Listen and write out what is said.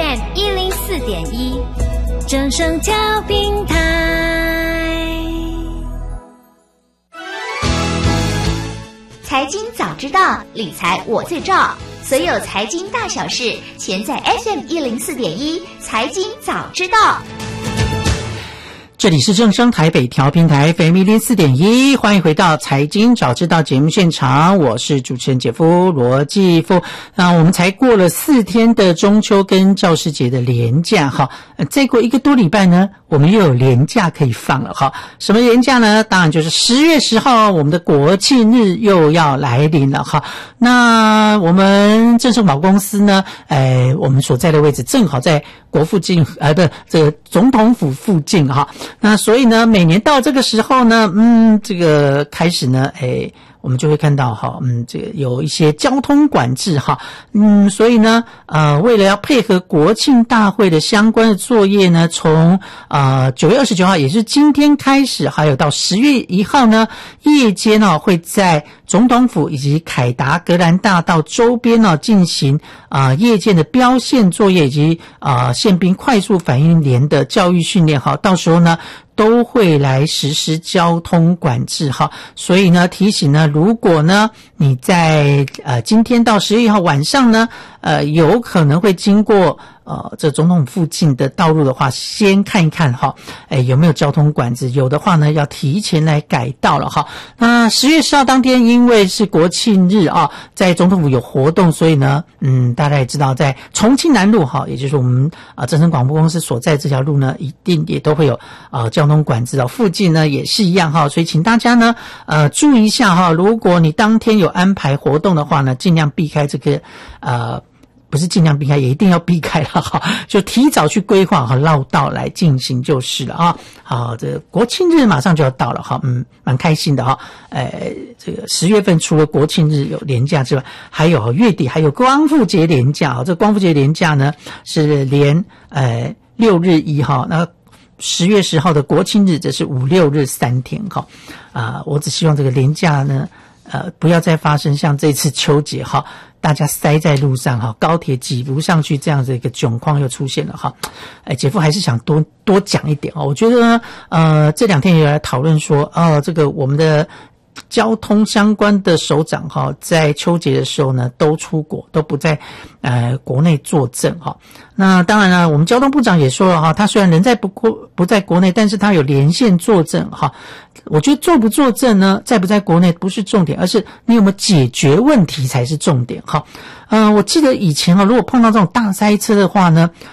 FM 104.1，正声调频台。 财经早知道，理财我最照。所有财经大小事，全在 FM 104.1财经早知道。 这里是正声台北调频台 FM 104.1，欢迎回到财经早知道节目现场，我是主持人姐夫罗继富。那我们才过了4天的中秋跟教师节的连假哈，再过1个多礼拜呢，我们又有连假可以放了哈。什么连假呢？当然就是10月10号我们的国庆日又要来临了哈。那我们正声广播公司呢，我们所在的位置正好在国父近这个总统府附近哈。那所以呢，每年到这个时候呢，这个开始呢，我们就会看到哈，这个有一些交通管制哈，所以呢，为了要配合国庆大会的相关的作业呢，从9月29号，也是今天开始，还有到10月1号呢，夜间呢会在总统府以及凯达格兰大道周边呢进行夜间的标线作业以及宪兵快速反应连的教育训练哈，到时候呢都会来实施交通管制哈，所以呢提醒呢，如果呢你在今天到10月1号晚上呢有可能会经过这总统附近的道路的话，先看一看哈，有没有交通管制，有的话呢要提前来改道了哈。那10月10号当天因为是国庆日啊，在总统府有活动，所以呢大家也知道在重庆南路哈，也就是我们正声广播公司所在这条路呢，一定也都会有交通管制附近呢也是一样哈，所以请大家呢注意一下哈，如果你当天有安排活动的话呢，尽量避开这个不是尽量避开，也一定要避开了哈，就提早去规划和绕道来进行就是了啊。好，这个国庆日马上就要到了哈，蛮开心的哈。这个10月份除了国庆日有连假之外，还有月底还有光复节连假啊。这光复节连假呢是连6日1号，那10月10号的国庆日这是5、6日3天哈。我只希望这个连假呢不要再发生像这次秋节哈，大家塞在路上哈，高铁挤不上去这样的一个窘况又出现了哈。姐夫还是想多讲一点哦。我觉得呢这2天也有来讨论说这个我们的交通相关的首长哈，在秋节的时候呢都出国，都不在国内坐镇哈。那当然了，我们交通部长也说了哈，他虽然人不在国内，但是他有连线坐镇哈。我觉得坐不坐镇呢，在不在国内不是重点，而是你有没有解决问题才是重点哈。我记得以前如果碰到这种大塞车的话呢，